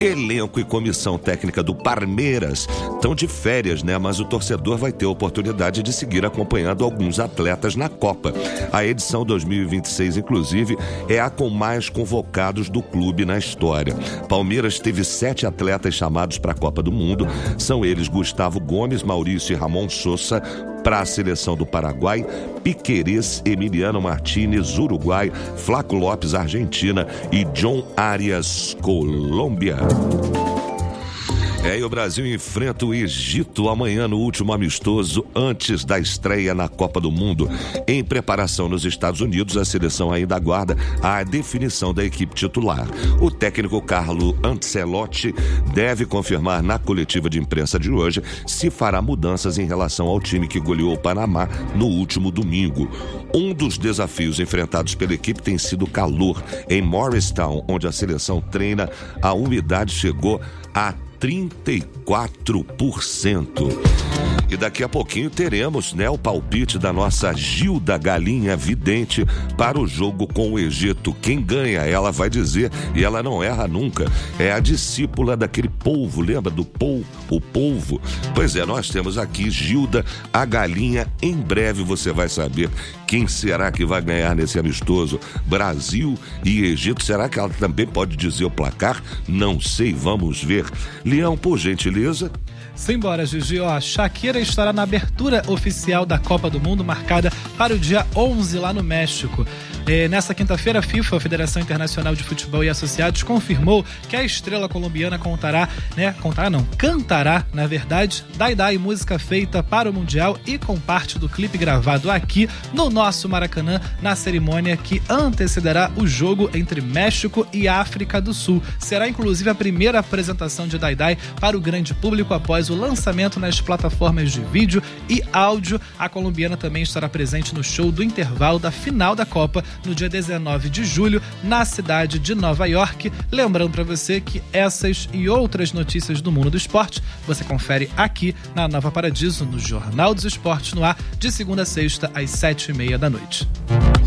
Elenco e comissão técnica do Palmeiras estão de férias, né? Mas o torcedor vai ter a oportunidade de seguir acompanhando alguns atletas na Copa. A edição 2026, inclusive, é a com mais convocados do clube na história. Palmeiras teve 7 atletas chamados para a Copa do Mundo. São eles Gustavo Gomes, Maurício e Ramon Sousa para a seleção do Paraguai, Piquerez, Emiliano Martínez, Uruguai, Flaco Lopes, Argentina e John Arias, Colômbia. E o Brasil enfrenta o Egito amanhã no último amistoso antes da estreia na Copa do Mundo. Em preparação nos Estados Unidos, a seleção ainda aguarda a definição da equipe titular. O técnico Carlo Ancelotti deve confirmar na coletiva de imprensa de hoje se fará mudanças em relação ao time que goleou o Panamá no último domingo. Um dos desafios enfrentados pela equipe tem sido o calor. Em Morristown, onde a seleção treina, a umidade chegou a 34%. E daqui a pouquinho teremos, né, o palpite da nossa Gilda Galinha Vidente para o jogo com o Egito. Quem ganha, ela vai dizer, e ela não erra nunca. É a discípula daquele polvo, lembra do o polvo? Pois é, nós temos aqui Gilda, a galinha. Em breve você vai saber quem será que vai ganhar nesse amistoso. Brasil e Egito. Será que ela também pode dizer o placar? Não sei, vamos ver. Leão, por gentileza. Simbora, Gigi. Shakira estará na abertura oficial da Copa do Mundo, marcada para o dia 11 lá no México. Nessa quinta-feira, a FIFA, a Federação Internacional de Futebol e Associados, confirmou que a estrela colombiana cantará, na verdade, Dai Dai, música feita para o Mundial e com parte do clipe gravado aqui no nosso Maracanã, na cerimônia que antecederá o jogo entre México e África do Sul. Será, inclusive, a primeira apresentação de Dai Dai para o grande público após o lançamento nas plataformas de vídeo e áudio. A colombiana também estará presente no show do intervalo da final da Copa no dia 19 de julho, na cidade de Nova York. Lembrando para você que essas e outras notícias do mundo do esporte você confere aqui na Nova Paradiso, no Jornal dos Esportes, no ar, de segunda a sexta, às 7h30 da noite.